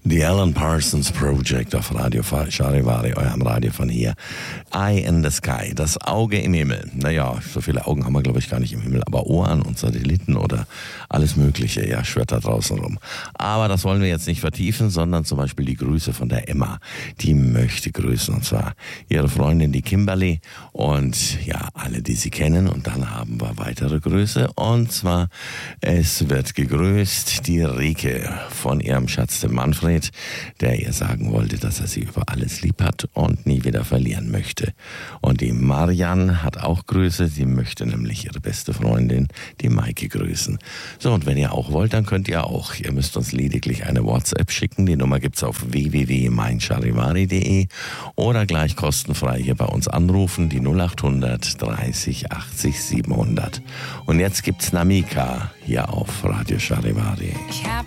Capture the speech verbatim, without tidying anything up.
The Alan Parsons Project auf Radio Charivari, eurem Radio von hier. Eye in the Sky, das Auge im Himmel. Naja, so viele Augen haben wir, glaube ich, gar nicht im Himmel, aber Ohren und Satelliten oder alles Mögliche, ja, schwirrt da draußen rum. Aber das wollen wir jetzt nicht vertiefen, sondern zum Beispiel die Grüße von der Emma. Die möchte grüßen, und zwar ihre Freundin, die Kimberly, und ja, alle, die sie kennen. Und dann haben wir weitere Grüße, und zwar, es wird gegrüßt die Rike von ihrem Schatz, dem Manfred, der ihr sagen wollte, dass er sie über alles lieb hat und nie wieder verlieren möchte. Und die Marianne hat auch Grüße, sie möchte nämlich ihre beste Freundin, die Maike, grüßen. So, und wenn ihr auch wollt, dann könnt ihr auch. Ihr müsst uns lediglich eine WhatsApp schicken, die Nummer gibt's auf w w w punkt mein charivari punkt de oder gleich kostenfrei hier bei uns anrufen, die null acht hundert dreißig achtzig siebenhundert. Und jetzt gibt's Namika hier auf Radio Charivari.